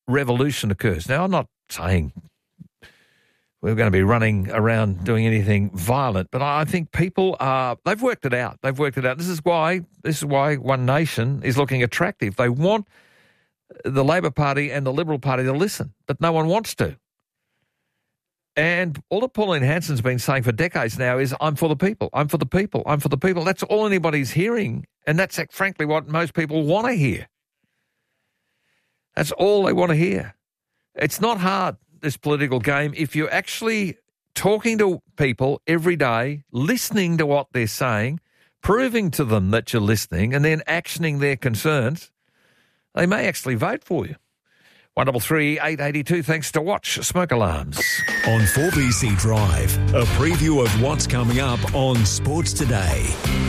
revolution occurs. Now, I'm not saying we're going to be running around doing anything violent, but I think people they've worked it out. This is why One Nation is looking attractive. They want the Labor Party and the Liberal Party to listen, but no one wants to. And all that Pauline Hanson's been saying for decades now is, I'm for the people, I'm for the people, I'm for the people. That's all anybody's hearing, and that's frankly what most people want to hear. That's all they want to hear. It's not hard, this political game, if you're actually talking to people every day, listening to what they're saying, proving to them that you're listening, and then actioning their concerns. They may actually vote for you. 133 882, thanks to Watch Smoke Alarms. On 4BC Drive, a preview of what's coming up on Sports Today.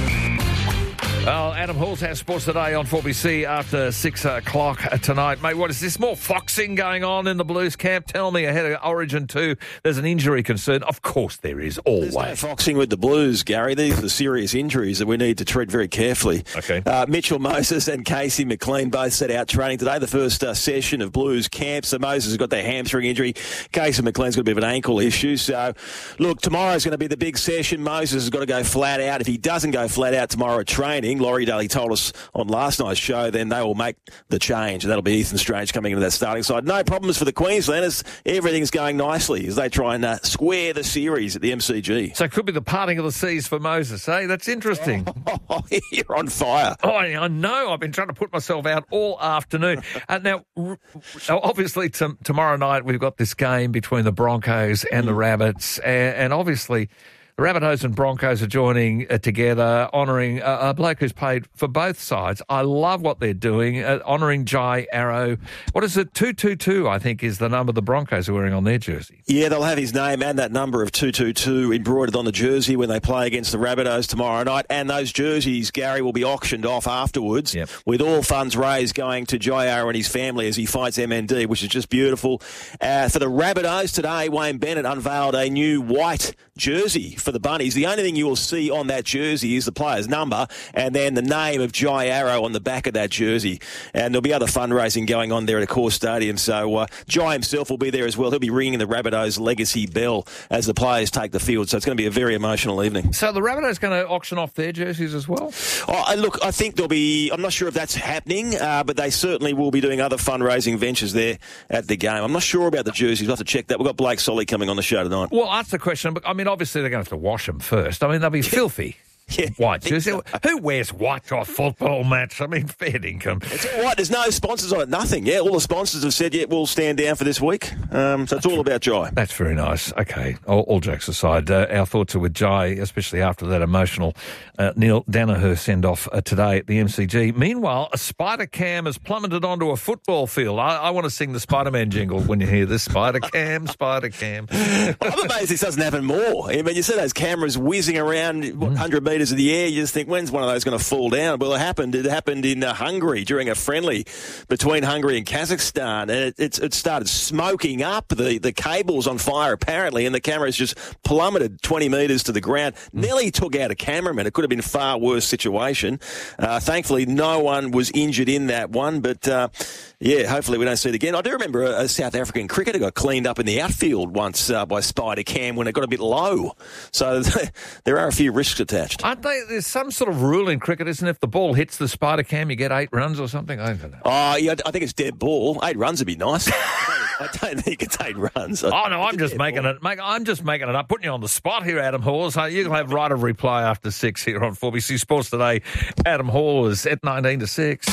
Well, Adam Halls has Sports Today on 4BC after 6 o'clock tonight. Mate, what is this? More foxing going on in the Blues camp? Tell me, ahead of Origin 2, there's an injury concern. Of course there is, always. There's no foxing with the Blues, Gary. These are the serious injuries that we need to treat very carefully. Okay. Mitchell Moses and Casey McLean both set out training today, the first session of Blues camp. So Moses has got their hamstring injury. Casey McLean's got a bit of an ankle issue. So, look, tomorrow's going to be the big session. Moses has got to go flat out. If he doesn't go flat out tomorrow at training, Laurie Daly told us on last night's show, then they will make the change, and that'll be Ethan Strange coming into that starting side. No problems for the Queenslanders. Everything's going nicely as they try and square the series at the MCG. So it could be the parting of the seas for Moses, eh? That's interesting. Oh, you're on fire. Oh, I know. I've been trying to put myself out all afternoon. Now, obviously, tomorrow night we've got this game between the Broncos and the Rabbits, and obviously the Rabbitohs and Broncos are joining together, honouring a bloke who's played for both sides. I love what they're doing, honouring Jai Arrow. What is it? 222, I think, is the number the Broncos are wearing on their jersey. Yeah, they'll have his name and that number of 222 embroidered on the jersey when they play against the Rabbitohs tomorrow night. And those jerseys, Gary, will be auctioned off afterwards, with all funds raised going to Jai Arrow and his family as he fights MND, which is just beautiful. For the Rabbitohs today, Wayne Bennett unveiled a new white jersey for the Bunnies. The only thing you will see on that jersey is the player's number and then the name of Jai Arrow on the back of that jersey. And there'll be other fundraising going on there at Accor Stadium. So Jai himself will be there as well. He'll be ringing the Rabbitohs legacy bell as the players take the field. So it's going to be a very emotional evening. So the Rabbitohs going to auction off their jerseys as well? Oh, look, I think there'll be, I'm not sure if that's happening, but they certainly will be doing other fundraising ventures there at the game. I'm not sure about the jerseys. We'll have to check that. We've got Blake Solly coming on the show tonight. Well, that's the question. But I mean, obviously they're going to have to wash them first. I mean, they'll be filthy. Yeah, white jersey. Who wears white to a football match? I mean, fair income. It's all right. There's no sponsors on it. Nothing. Yeah, all the sponsors have said, we'll stand down for this week. So it's all about Jai. That's very nice. Okay, all jokes aside, our thoughts are with Jai, especially after that emotional Neil Danaher send-off today at the MCG. Meanwhile, a spider cam has plummeted onto a football field. I want to sing the Spider-Man jingle when you hear this. Spider cam, Spider cam. I'm amazed this doesn't happen more. I mean, you see those cameras whizzing around 100 metres of the air, you just think, when's one of those going to fall down? Well, it happened in Hungary during a friendly between Hungary and Kazakhstan, and it started smoking up. The cable's on fire, apparently, and the camera's just plummeted 20 metres to the ground. Nearly took out a cameraman. It could have been a far worse situation. Thankfully, no one was injured in that one, but hopefully we don't see it again. I do remember a South African cricketer got cleaned up in the outfield once by Spider Cam when it got a bit low. So there are a few risks attached. Aren't they? There's some sort of rule in cricket, isn't it? If the ball hits the Spider Cam, you get 8 runs or something? I don't know. Oh, yeah, I think it's dead ball. 8 runs would be nice. I don't think it's 8 runs. I'm just making it. I'm just making it up. Putting you on the spot here, Adam Hawes. You can have right of reply after 6 here on 4BC Sports Today. Adam Hawes at 19 to 6.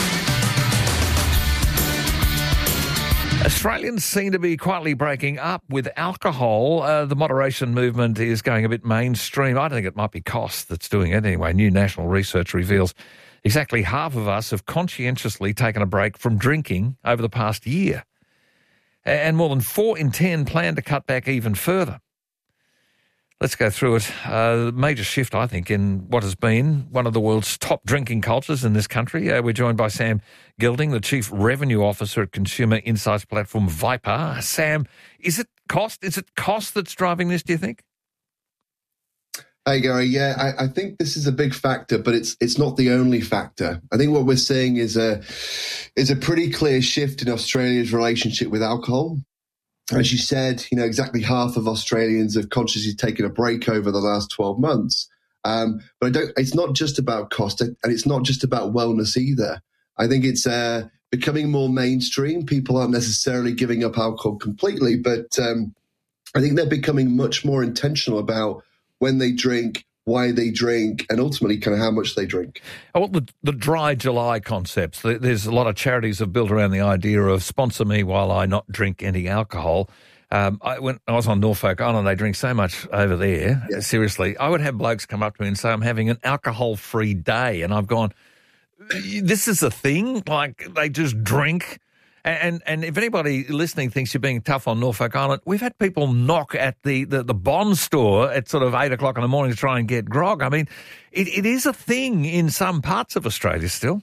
Australians seem to be quietly breaking up with alcohol. The moderation movement is going a bit mainstream. I think it might be cost that's doing it anyway. New national research reveals exactly half of us have conscientiously taken a break from drinking over the past year. And more than 4 in 10 plan to cut back even further. Let's go through it. Major shift, I think, in what has been one of the world's top drinking cultures in this country. We're joined by Sam Gilding, the Chief Revenue Officer at consumer insights platform Viper. Sam, is it cost? Is it cost that's driving this, do you think? Hey, Gary. Yeah, I think this is a big factor, but it's not the only factor. I think what we're seeing is a pretty clear shift in Australia's relationship with alcohol. As you said, exactly half of Australians have consciously taken a break over the last 12 months. But it's not just about cost, and it's not just about wellness either. I think it's becoming more mainstream. People aren't necessarily giving up alcohol completely, but I think they're becoming much more intentional about when they drink, why they drink, and ultimately kind of how much they drink. Well, the Dry July concepts, there's a lot of charities have built around the idea of sponsor me while I not drink any alcohol. When I was on Norfolk Island, they drink so much over there. Yeah. Seriously, I would have blokes come up to me and say, I'm having an alcohol-free day. And I've gone, this is a thing? Like, they just drink? And if anybody listening thinks you're being tough on Norfolk Island, we've had people knock at the Bond store at sort of 8 o'clock in the morning to try and get grog. I mean, it is a thing in some parts of Australia still.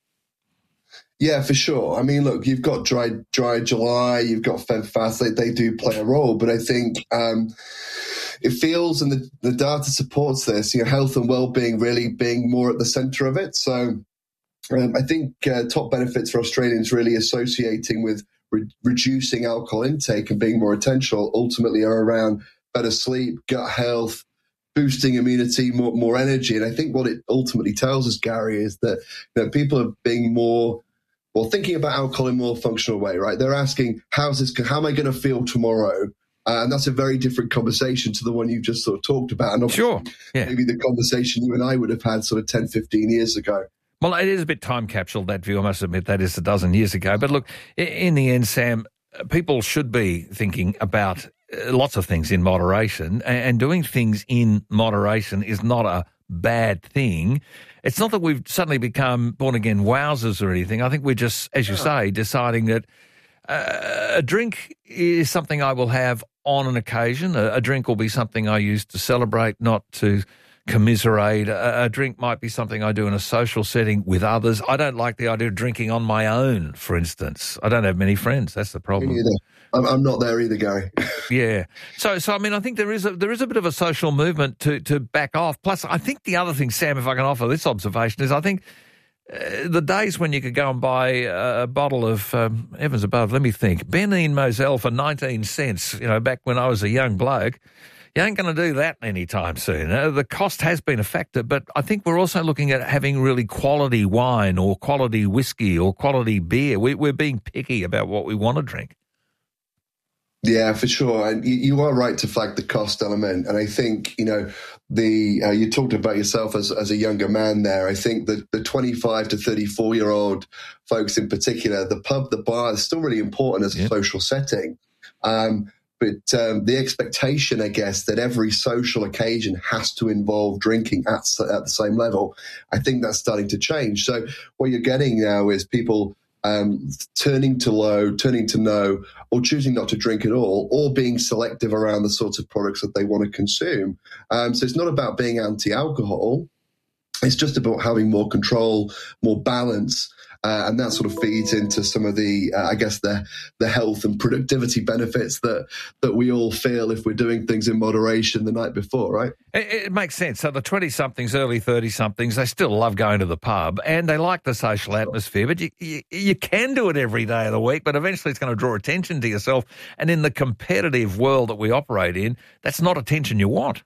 Yeah, for sure. I mean, look, you've got Dry July, you've got FemFast, they do play a role, but I think it feels, and the data supports this, health and well-being really being more at the centre of it. So I think top benefits for Australians really associating with reducing alcohol intake and being more intentional ultimately are around better sleep, gut health, boosting immunity, more energy. And I think what it ultimately tells us, Gary, is that people are being more, thinking about alcohol in a more functional way, right? They're asking, how am I going to feel tomorrow? And that's a very different conversation to the one you just sort of talked about. And sure. Yeah. Maybe the conversation you and I would have had sort of 10, 15 years ago. Well, it is a bit time capsule, that view, I must admit. That is a dozen years ago. But look, in the end, Sam, people should be thinking about lots of things in moderation, and doing things in moderation is not a bad thing. It's not that we've suddenly become born-again wowzers or anything. I think we're just, as you say, deciding that a drink is something I will have on an occasion. A drink will be something I use to celebrate, not to commiserate. A drink might be something I do in a social setting with others. I don't like the idea of drinking on my own, for instance. I don't have many friends. That's the problem. Me neither. I'm not there either, Gary. Yeah. So I mean, I think there is a bit of a social movement to back off. Plus, I think the other thing, Sam, if I can offer this observation, is I think the days when you could go and buy a bottle of, heavens above, let me think, Benin Moselle for 19 cents, back when I was a young bloke, you ain't going to do that anytime soon. The cost has been a factor, but I think we're also looking at having really quality wine or quality whiskey or quality beer. We're being picky about what we want to drink. Yeah, for sure. And you are right to flag the cost element. And I think, you talked about yourself as a younger man there. I think that the 25 to 34-year-old folks in particular, the pub, the bar is still really important as a social setting. But the expectation, I guess, that every social occasion has to involve drinking at the same level, I think that's starting to change. So what you're getting now is people turning to low, turning to no, or choosing not to drink at all, or being selective around the sorts of products that they want to consume. So it's not about being anti-alcohol. It's just about having more control, more balance. And that sort of feeds into some of the, the health and productivity benefits that we all feel if we're doing things in moderation the night before, right? It makes sense. So the 20-somethings, early 30-somethings, they still love going to the pub and they like the social atmosphere, but you can do it every day of the week, but eventually it's going to draw attention to yourself. And in the competitive world that we operate in, that's not attention you want.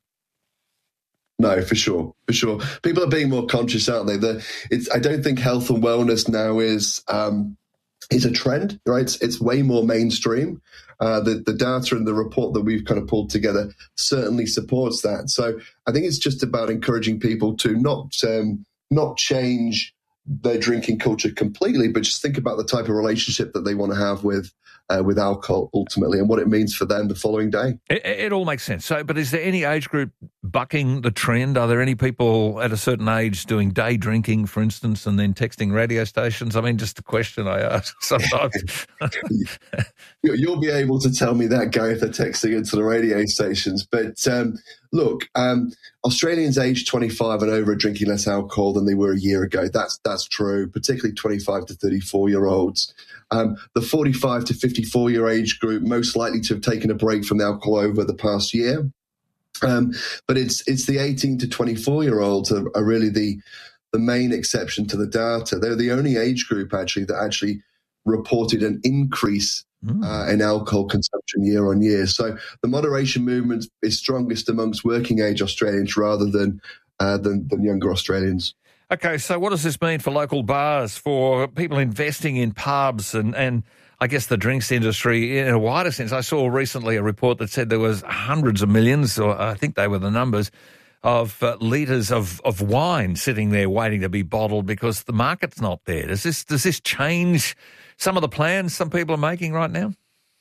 No, for sure. People are being more conscious, aren't they? I don't think health and wellness now is a trend, right? It's way more mainstream. The data and the report that we've kind of pulled together certainly supports that. So I think it's just about encouraging people to not change their drinking culture completely, but just think about the type of relationship that they want to have with alcohol ultimately and what it means for them the following day. It all makes sense. So, but is there any age group bucking the trend? Are there any people at a certain age doing day drinking, for instance, and then texting radio stations? I mean, just a question I ask sometimes. You'll be able to tell me that, Gary, if they're texting into the radio stations. But look, Australians aged 25 and over are drinking less alcohol than they were a year ago. That's true, particularly 25 to 34-year-olds. The 45 to 54-year age group most likely to have taken a break from the alcohol over the past year. But it's the 18 to 24-year-olds are really the main exception to the data. They're the only age group that actually reported an increase in alcohol consumption year on year. So the moderation movement is strongest amongst working age Australians rather than younger Australians. Okay, so what does this mean for local bars, for people investing in pubs and I guess the drinks industry in a wider sense? I saw recently a report that said there was hundreds of millions, or I think they were the numbers, of litres of wine sitting there waiting to be bottled because the market's not there. Does this change some of the plans some people are making right now?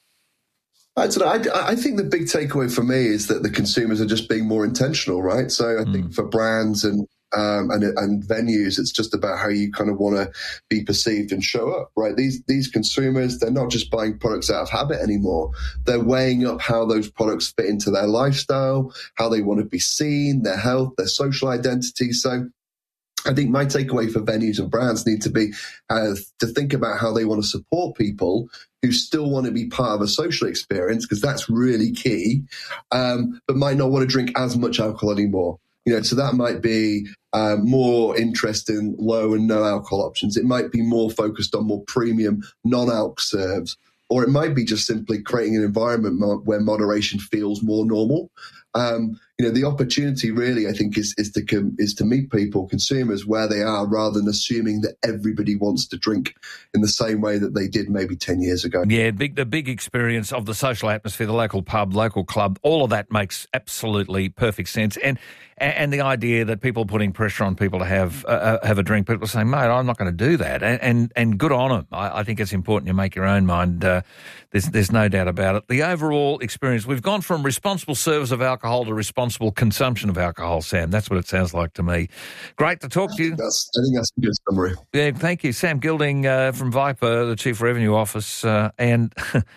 I think the big takeaway for me is that the consumers are just being more intentional, right? So I think for brands and venues, it's just about how you kind of want to be perceived and show up, right? These consumers, they're not just buying products out of habit anymore. They're weighing up how those products fit into their lifestyle, how they want to be seen, their health, their social identity. So I think my takeaway for venues and brands need to be to think about how they want to support people who still want to be part of a social experience, because that's really key, but might not want to drink as much alcohol anymore. So that might be more interest in low and no alcohol options. It might be more focused on more premium non-alc serves, or it might be just simply creating an environment where moderation feels more normal. The opportunity really, I think, is to meet people, consumers, where they are, rather than assuming that everybody wants to drink in the same way that they did maybe 10 years ago. Yeah, the big experience of the social atmosphere, the local pub, local club, all of that makes absolutely perfect sense. And the idea that people are putting pressure on people to have a drink, people are saying, mate, I'm not going to do that. And good on them. I think it's important you make your own mind. There's no doubt about it. The overall experience, we've gone from responsible service of alcohol to responsible consumption of alcohol, Sam. That's what it sounds like to me. Great to talk to you. I think that's a good summary. Yeah, thank you. Sam Gilding from Viper, the Chief Revenue Office. And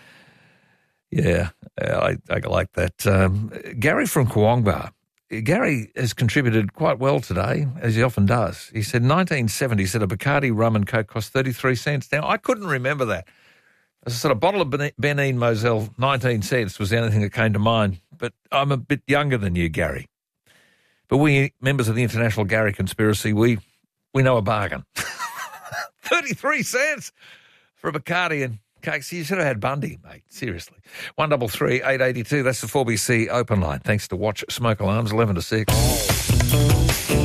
I like that. Gary from Koowanba. Gary has contributed quite well today, as he often does. He said 1970, said a Bacardi rum and Coke cost 33 cents. Now, I couldn't remember that. I said a bottle of Benin Moselle, 19 cents was the only thing that came to mind. But I'm a bit younger than you, Gary. But we, members of the International Gary Conspiracy, we know a bargain. 33 cents for a Bacardi and Coke. So you should have had Bundy, mate. Seriously. 133 882. That's the 4BC open line. Thanks to Watch Smoke Alarms, 11 to 6.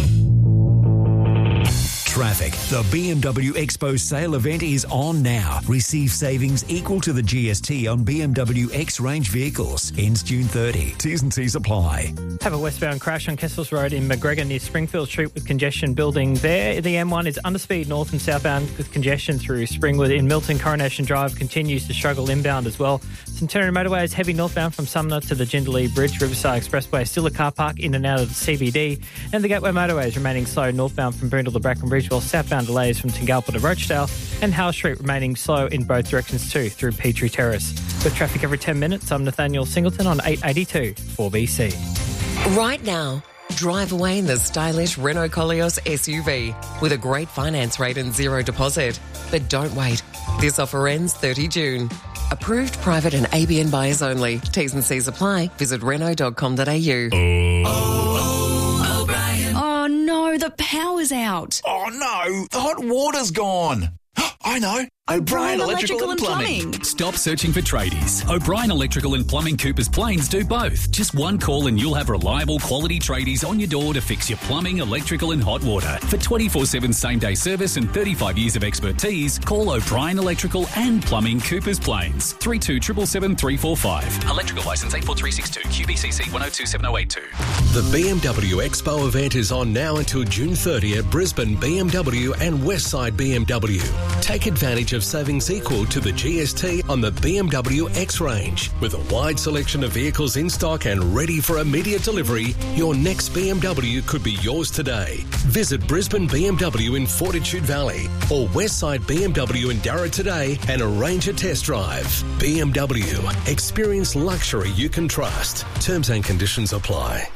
Traffic. The BMW Expo sale event is on now. Receive savings equal to the GST on BMW X-Range vehicles. Ends June 30. T's and C's apply. Have a westbound crash on Kessels Road in McGregor near Springfield Street with congestion building there. The M1 is underspeed north and southbound with congestion through Springwood. In Milton, Coronation Drive continues to struggle inbound as well. Centenary Motorway is heavy northbound from Sumner to the Jindalee Bridge. Riverside Expressway still a car park in and out of the CBD. And the Gateway Motorway is remaining slow northbound from Boondall to Bracken Bridge, while southbound delays from Tingalpa to Rochdale, and Howe Street remaining slow in both directions too through Petrie Terrace. With traffic every 10 minutes, I'm Nathaniel Singleton on 882 4BC. Right now, drive away in the stylish Renault Koleos SUV with a great finance rate and zero deposit. But don't wait. This offer ends 30 June. Approved private and ABN buyers only. T's and C's apply. Visit Renault.com.au. Oh no, the power's out. Oh no, the hot water's gone. I know. O'Brien Electrical and Plumbing. Stop searching for tradies. O'Brien Electrical and Plumbing Coopers Plains do both. Just one call and you'll have reliable quality tradies on your door to fix your plumbing, electrical and hot water. For 24/7 same-day service and 35 years of expertise, call O'Brien Electrical and Plumbing Coopers Plains. 3277 345. Electrical licence 84362 QBCC 102782. The BMW Expo event is on now until June 30 at Brisbane BMW and Westside BMW. Take advantage of savings equal to the GST on the BMW X-Range. With a wide selection of vehicles in stock and ready for immediate delivery, your next BMW could be yours today. Visit Brisbane BMW in Fortitude Valley or Westside BMW in Darra today and arrange a test drive. BMW. Experience luxury you can trust. Terms and conditions apply.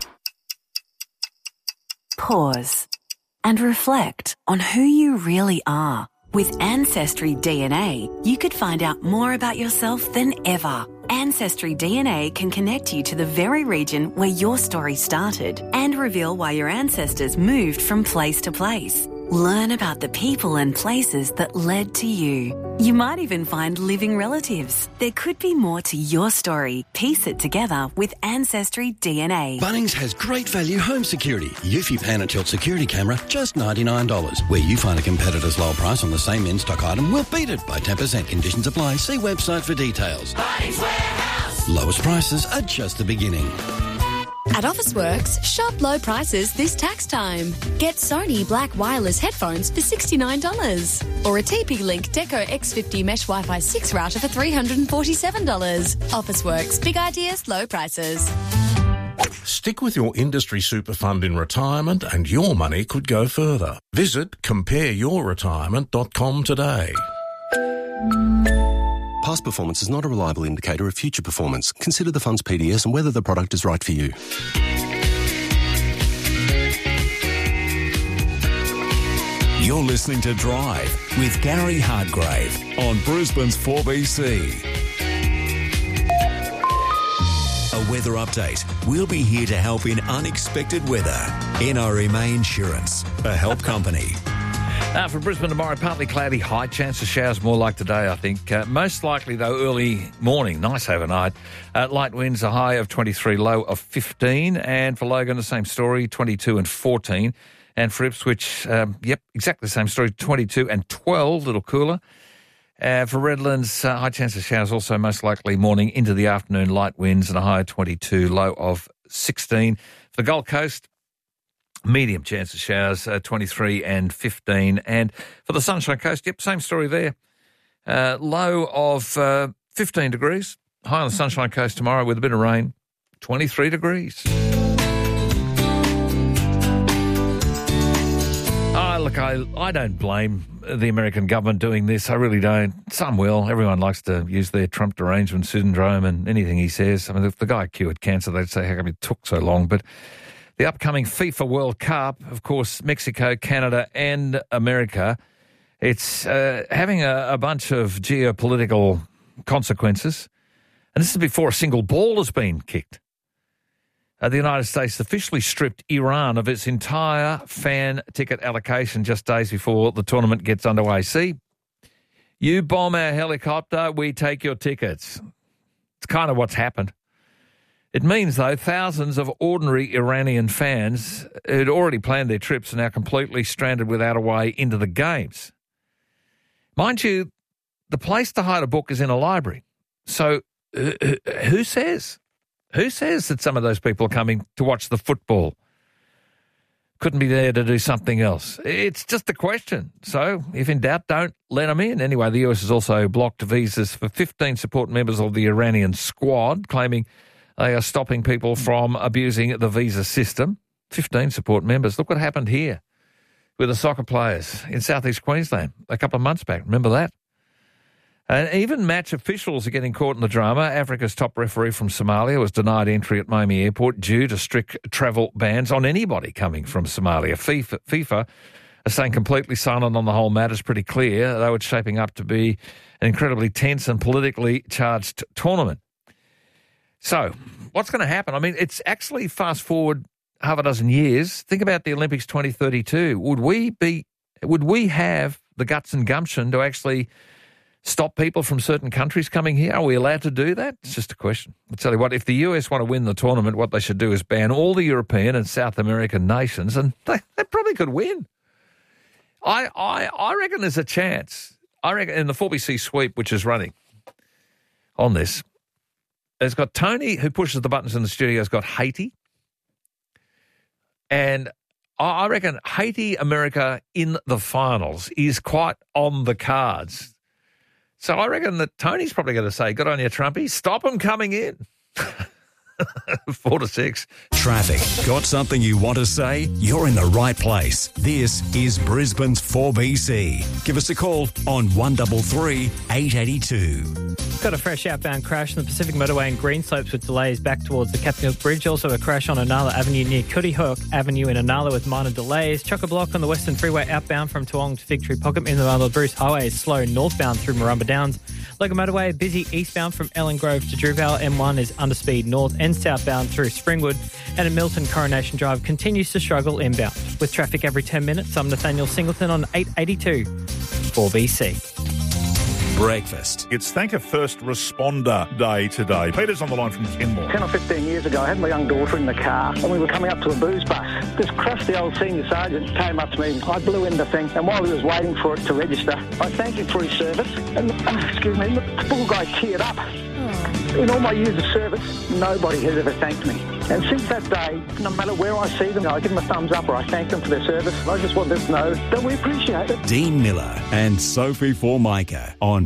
Pause and reflect on who you really are. With Ancestry DNA, you could find out more about yourself than ever. Ancestry DNA can connect you to the very region where your story started and reveal why your ancestors moved from place to place. Learn about the people and places that led to you. You might even find living relatives. There could be more to your story. Piece it together with Ancestry DNA. Bunnings has great value home security. Eufy Pan and Tilt security camera, just $99. Where you find a competitor's lower price on the same in-stock item, we'll beat it by 10%. Conditions apply. See website for details. Bunnings Warehouse. Lowest prices are just the beginning. At Officeworks, shop low prices this tax time. Get Sony Black Wireless headphones for $69 or a TP-Link Deco X50 Mesh Wi-Fi 6 router for $347. Officeworks, big ideas, low prices. Stick with your industry super fund in retirement and your money could go further. Visit compareyourretirement.com today. Past performance is not a reliable indicator of future performance. Consider the fund's PDS and whether the product is right for you. You're listening to Drive with Gary Hardgrave on Brisbane's 4BC. A weather update. We'll be here to help in unexpected weather. NRMA Insurance, a help company. For Brisbane tomorrow, partly cloudy, high chance of showers, more like today, I think. Most likely, though, early morning, nice overnight. Light winds, a high of 23, low of 15. And for Logan, the same story, 22 and 14. And for Ipswich, exactly the same story, 22 and 12, a little cooler. For Redlands, high chance of showers, also most likely morning into the afternoon, light winds and a high of 22, low of 16. For the Gold Coast, medium chance of showers, 23 and 15. And for the Sunshine Coast, same story there. Low of 15 degrees. High on the Sunshine Coast tomorrow with a bit of rain, 23 degrees. Look, I don't blame the American government doing this. I really don't. Some will. Everyone likes to use their Trump derangement syndrome and anything he says. I mean, if the guy cured cancer, they'd say, how come it took so long? But the upcoming FIFA World Cup, of course, Mexico, Canada and America, it's having a bunch of geopolitical consequences. And this is before a single ball has been kicked. The United States officially stripped Iran of its entire fan ticket allocation just days before the tournament gets underway. See, you bomb our helicopter, we take your tickets. It's kind of what's happened. It means, though, thousands of ordinary Iranian fans who'd already planned their trips are now completely stranded without a way into the games. Mind you, the place to hide a book is in a library. So who says? Who says that some of those people are coming to watch the football? Couldn't be there to do something else. It's just a question. So, if in doubt, don't let them in. Anyway, the US has also blocked visas for 15 support members of the Iranian squad, claiming they are stopping people from abusing the visa system. 15 support members. Look what happened here with the soccer players in southeast Queensland a couple of months back. Remember that? And even match officials are getting caught in the drama. Africa's top referee from Somalia was denied entry at Miami Airport due to strict travel bans on anybody coming from Somalia. FIFA are staying completely silent on the whole matter. It's pretty clear, though it's shaping up to be an incredibly tense and politically charged tournament. So, what's going to happen? I mean, it's actually fast forward half a dozen years. Think about the Olympics 2032. Would we have the guts and gumption to actually stop people from certain countries coming here? Are we allowed to do that? It's just a question. I'll tell you what, if the US want to win the tournament, what they should do is ban all the European and South American nations, and they probably could win. I reckon there's a chance. I reckon in the 4BC sweep, which is running on this, it's got Tony, who pushes the buttons in the studio, has got Haiti. And I reckon Haiti, America in the finals is quite on the cards. So I reckon that Tony's probably going to say, good on you, Trumpy, stop them coming in. 4 to 6. Traffic. Got something you want to say? You're in the right place. This is Brisbane's 4BC. Give us a call on 133 882. Got a fresh outbound crash on the Pacific Motorway in Greenslopes with delays back towards the Captain Hook Bridge. Also a crash on Inala Avenue near Cootie Hook Avenue in Inala with minor delays. Chock-a-block on the Western Freeway outbound from Toowong to Fig Tree Pocket. In the Bruce Highway is slow northbound through Marumba Downs. Local motorway busy eastbound from Ellen Grove to Drewvale. M1 is under speed north and southbound through Springwood. And in Milton, Coronation Drive continues to struggle inbound. With traffic every 10 minutes, I'm Nathaniel Singleton on 882 4BC. Breakfast. It's Thank a First Responder Day today. Peter's on the line from Kenmore. 10 or 15 years ago, I had my young daughter in the car and we were coming up to a booze bus. This crusty old senior sergeant came up to me. I blew in the thing, and while he was waiting for it to register, I thanked him for his service. And, the poor guy teared up. In all my years of service, nobody has ever thanked me. And since that day, no matter where I see them, I give them a thumbs up or I thank them for their service. I just want them to know that we appreciate it. Dean Miller and Sophie Formica on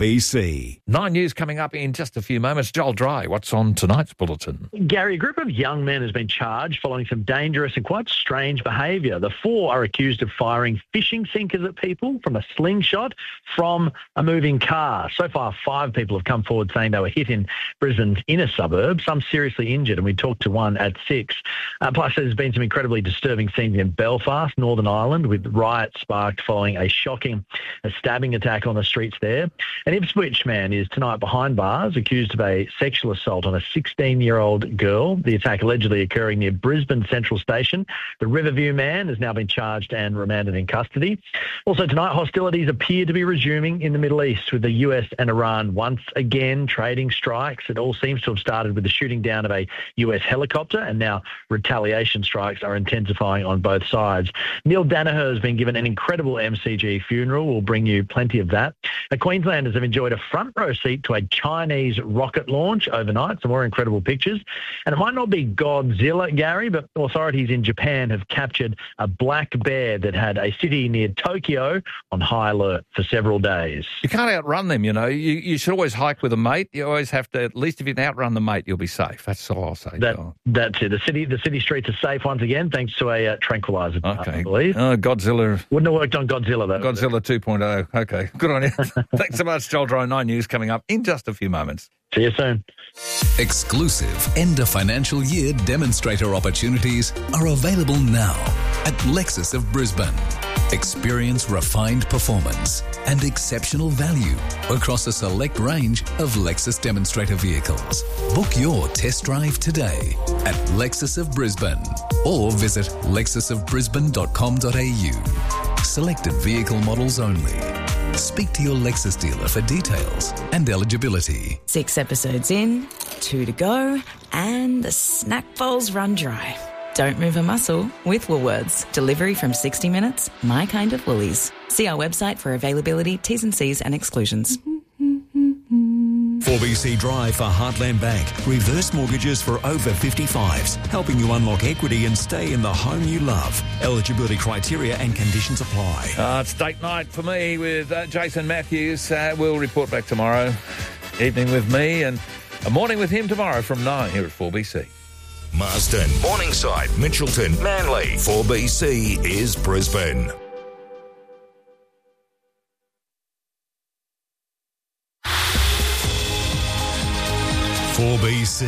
4BC. 9 News coming up in just a few moments. Joel Dry, what's on tonight's bulletin? Gary, a group of young men has been charged following some dangerous and quite strange behaviour. The four are accused of firing fishing sinkers at people from a slingshot from a moving car. So far, 5 people have come forward saying they were hit in Brisbane's inner suburb, some seriously injured, and we talked to one at 6. Plus, there's been some incredibly disturbing scenes in Belfast, Northern Ireland, with riots sparked following a shocking stabbing attack on the streets there. An Ipswich man is tonight behind bars, accused of a sexual assault on a 16-year-old girl. The attack allegedly occurring near Brisbane Central Station. The Riverview man has now been charged and remanded in custody. Also tonight, hostilities appear to be resuming in the Middle East, with the US and Iran once again trading strikes. It all seems to have started with the shooting down of a US helicopter, and now retaliation strikes are intensifying on both sides. Neil Danaher has been given an incredible MCG funeral. We'll bring you plenty of that. The Queenslanders have enjoyed a front row seat to a Chinese rocket launch overnight. Some more incredible pictures. And it might not be Godzilla, Gary, but authorities in Japan have captured a black bear that had a city near Tokyo on high alert for several days. You can't outrun them, you know. You should always hike with a mate. You always have to, at least if you can outrun the mate, you'll be safe. That's all I'll say. That's it. The city streets are safe once again, thanks to a tranquilizer, I believe. Godzilla. Wouldn't have worked on Godzilla, though. Godzilla 2.0. Okay, good on you. Thanks so much, Joel Dry. 9 News coming up in just a few moments. See you soon. Exclusive end of financial year demonstrator opportunities are available now at Lexus of Brisbane. Experience refined performance and exceptional value across a select range of Lexus demonstrator vehicles. Book your test drive today at Lexus of Brisbane or visit lexusofbrisbane.com.au. Selected vehicle models only. Speak to your Lexus dealer for details and eligibility. 6 episodes in, 2 to go, and the snack bowls run dry. Don't move a muscle with Woolworths. Delivery from 60 minutes, my kind of Woolies. See our website for availability, T's and C's and exclusions. 4BC Drive for Heartland Bank. Reverse mortgages for over 55s, helping you unlock equity and stay in the home you love. Eligibility criteria and conditions apply. It's date night for me with Jason Matthews. We'll report back tomorrow. Evening with me and a morning with him tomorrow from 9 here at 4BC. Marsden, Morningside, Mitchelton, Manly. 4BC is Brisbane. BC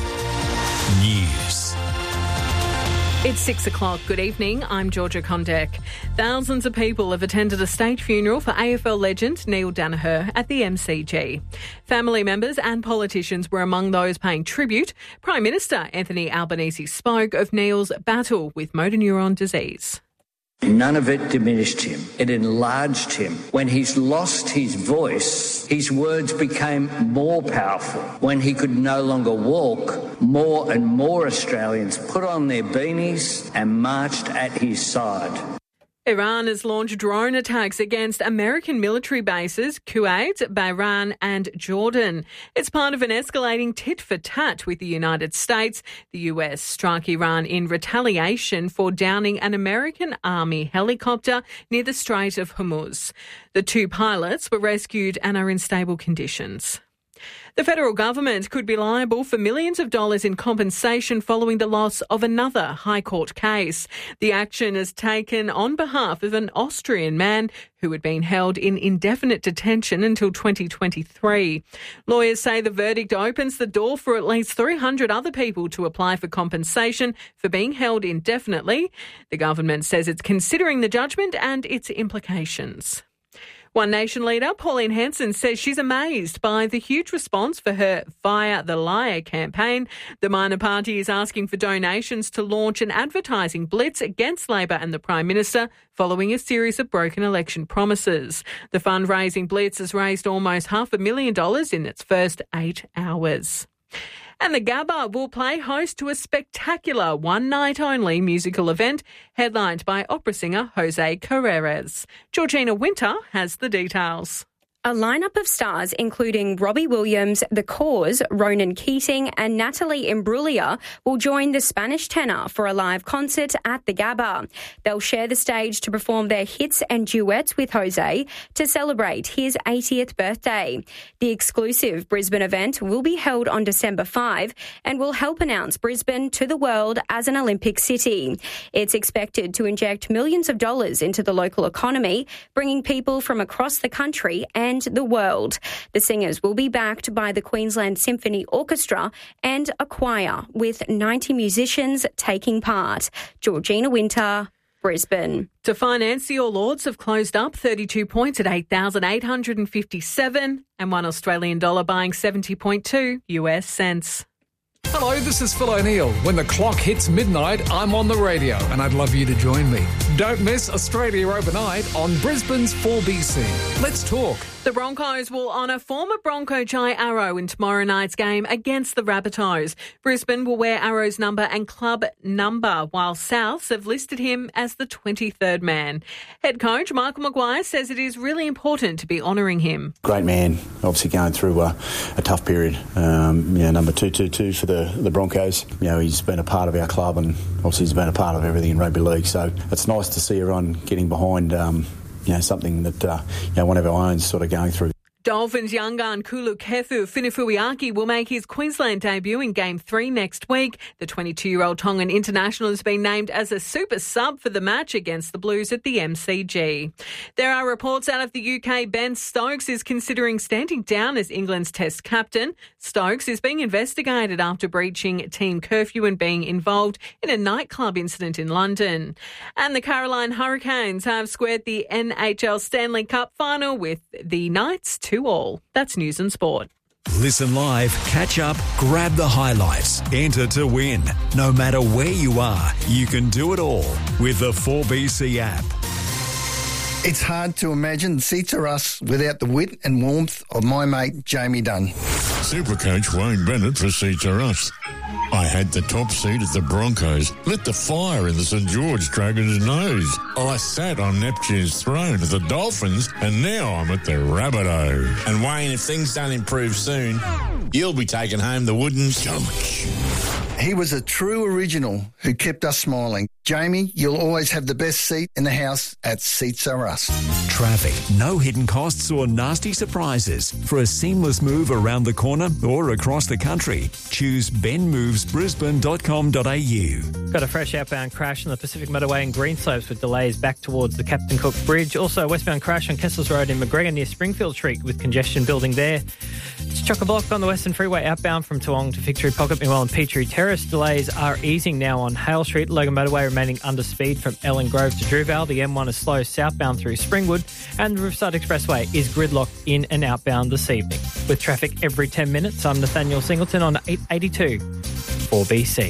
News. It's 6 o'clock. Good evening. I'm Georgia Condek. Thousands of people have attended a state funeral for AFL legend Neil Danaher at the MCG. Family members and politicians were among those paying tribute. Prime Minister Anthony Albanese spoke of Neil's battle with motor neuron disease. None of it diminished him. It enlarged him. When he's lost his voice, his words became more powerful. When he could no longer walk, more and more Australians put on their beanies and marched at his side. Iran has launched drone attacks against American military bases, Kuwait, Bahrain and Jordan. It's part of an escalating tit-for-tat with the United States. The US struck Iran in retaliation for downing an American Army helicopter near the Strait of Hormuz. The 2 pilots were rescued and are in stable conditions. The federal government could be liable for millions of dollars in compensation following the loss of another High Court case. The action is taken on behalf of an Austrian man who had been held in indefinite detention until 2023. Lawyers say the verdict opens the door for at least 300 other people to apply for compensation for being held indefinitely. The government says it's considering the judgment and its implications. One Nation leader, Pauline Hanson, says she's amazed by the huge response for her Fire the Liar campaign. The minor party is asking for donations to launch an advertising blitz against Labor and the Prime Minister following a series of broken election promises. The fundraising blitz has raised almost $500,000 in its first 8 hours. And the Gabba will play host to a spectacular one-night-only musical event headlined by opera singer Jose Carreras. Georgina Winter has the details. A lineup of stars including Robbie Williams, The Cause, Ronan Keating and Natalie Imbruglia will join the Spanish tenor for a live concert at the Gabba. They'll share the stage to perform their hits and duets with Jose to celebrate his 80th birthday. The exclusive Brisbane event will be held on December 5 and will help announce Brisbane to the world as an Olympic city. It's expected to inject millions of dollars into the local economy, bringing people from across the country and the world. The singers will be backed by the Queensland Symphony Orchestra and a choir with 90 musicians taking part. Georgina Winter, Brisbane. To finance, the All Ords have closed up 32 points at 8,857 and $1 Australian dollar buying 70.2 US cents. Hello, this is Phil O'Neill. When the clock hits midnight, I'm on the radio and I'd love you to join me. Don't miss Australia Overnight on Brisbane's 4BC. Let's talk. The Broncos will honour former Bronco Jai Arrow in tomorrow night's game against the Rabbitohs. Brisbane will wear Arrow's number and club number, while Souths have listed him as the 23rd man. Head coach Michael Maguire says it is really important to be honouring him. Great man, obviously going through a tough period. Number 222 for the Broncos. He's been a part of our club and obviously he's been a part of everything in rugby league. So it's nice to see everyone getting behind something that one of our own sort of going through. Dolphins young gun Kulu-Kethu Finifuiaki will make his Queensland debut in Game 3 next week. The 22-year-old Tongan international has been named as a super sub for the match against the Blues at the MCG. There are reports out of the UK Ben Stokes is considering standing down as England's Test captain. Stokes is being investigated after breaching team curfew and being involved in a nightclub incident in London. And the Caroline Hurricanes have squared the NHL Stanley Cup final with the Knights 2-all. That's news and sport. Listen live, catch up, grab the highlights, enter to win. No matter where you are, you can do it all with the 4BC app. It's hard to imagine Seats Are Us without the wit and warmth of my mate Jamie Dunn. Supercoach Wayne Bennett for Seats Are Us. I had the top seat at the Broncos, lit the fire in the St George Dragons' nose. I sat on Neptune's throne at the Dolphins, and now I'm at the Rabbitohs. And Wayne, if things don't improve soon, you'll be taking home the wooden stomach. He was a true original who kept us smiling. Jamie, you'll always have the best seat in the house at Seats Are Us. Traffic, no hidden costs or nasty surprises. For a seamless move around the corner or across the country, choose benmovesbrisbane.com.au. Got a fresh outbound crash on the Pacific Motorway in Greenslopes with delays back towards the Captain Cook Bridge. Also, a westbound crash on Kessels Road in McGregor near Springfield Street with congestion building there. It's chock-a-block on the Western Freeway outbound from Toowong to Victory Pocket. Meanwhile, in Petrie Terrace, delays are easing now on Hale Street. Logan Motorway remaining under speed from Ellen Grove to Drewvale. The M1 is slow southbound through Springwood. And the Riverside Expressway is gridlocked in and outbound this evening. With traffic every 10 minutes, I'm Nathaniel Singleton on 882 4BC.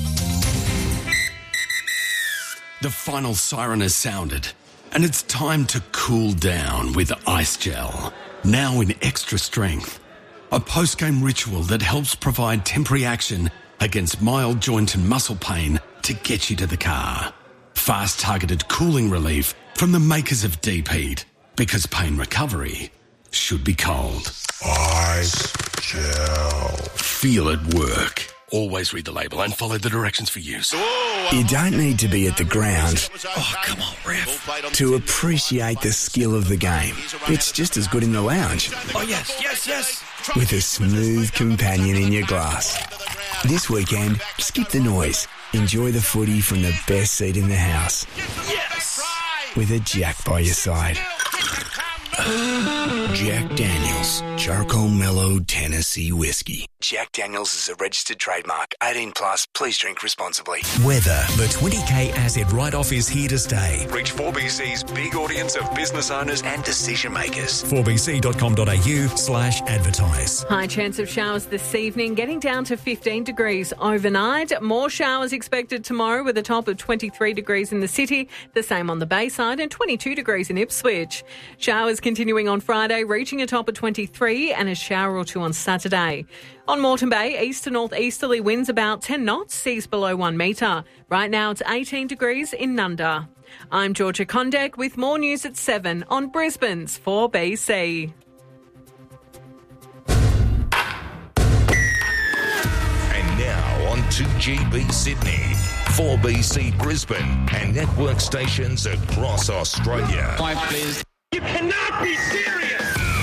The final siren has sounded, and it's time to cool down with Ice Gel. Now in extra strength. A post-game ritual that helps provide temporary action against mild joint and muscle pain to get you to the car. Fast targeted cooling relief from the makers of Deep Heat, because pain recovery should be cold. Ice Gel. Feel it work. Always read the label and follow the directions for use. You don't need to be at the ground. Oh, come on, ref. To appreciate the skill of the game. It's just as good in the lounge. Oh, yes. With a smooth companion in your glass. This weekend, skip the noise. Enjoy the footy from the best seat in the house. Yes! With a Jack by your side. Jack Daniels. Charcoal Mellow Tennessee Whiskey. Jack Daniels is a registered trademark. 18 plus. Please drink responsibly. Weather. The 20K asset write-off is here to stay. Reach 4BC's big audience of business owners and decision makers. 4bc.com.au/advertise. High chance of showers this evening, getting down to 15 degrees overnight. More showers expected tomorrow with a top of 23 degrees in the city, the same on the Bayside, and 22 degrees in Ipswich. Showers continuing on Friday, reaching a top of 23 and a shower or two on Saturday. On Moreton Bay, east to northeasterly winds about 10 knots, seas below 1 metre. Right now it's 18 degrees in Nunda. I'm Georgia Kondek with more news at 7 on Brisbane's 4BC. And now on 2GB Sydney, 4BC Brisbane, and network stations across Australia. Please. You cannot be serious!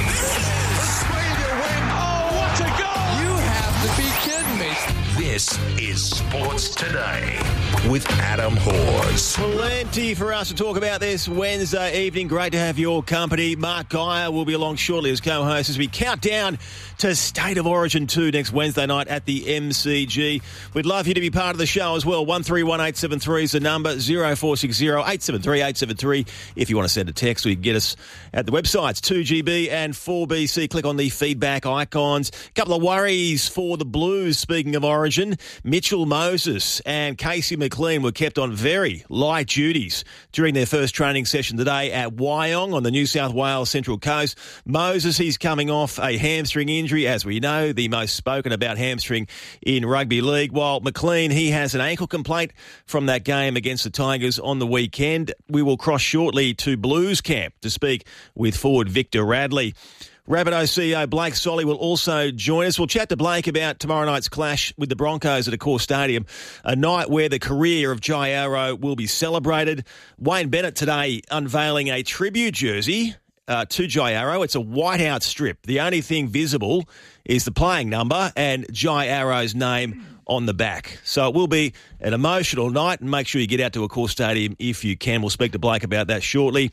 Australia win! Oh, what a goal! You have to be kidding me! This is Sports Today with Adam Hawes. Plenty for us to talk about this Wednesday evening. Great to have your company. Mark Geyer will be along shortly as co-host as we count down to State of Origin 2 next Wednesday night at the MCG. We'd love you to be part of the show as well. 131873 is the number, 0460 873 873. If you want to send a text, you can get us at the websites 2GB and 4BC. Click on the feedback icons. A couple of worries for the Blues, speaking of Origin. Mitchell Moses and Casey McLean were kept on very light duties during their first training session today at Wyong on the New South Wales Central Coast. Moses, he's coming off a hamstring injury, as we know, the most spoken about hamstring in rugby league, while McLean, he has an ankle complaint from that game against the Tigers on the weekend. We will cross shortly to Blues camp to speak with forward Victor Radley. Rabbitohs CEO Blake Solly will also join us. We'll chat to Blake about tomorrow night's clash with the Broncos at Accor Stadium, a night where the career of Jai Arrow will be celebrated. Wayne Bennett today unveiling a tribute jersey to Jai Arrow. It's a whiteout strip. The only thing visible is the playing number and Jai Arrow's name on the back. So it will be an emotional night, and make sure you get out to Accor Stadium if you can. We'll speak to Blake about that shortly.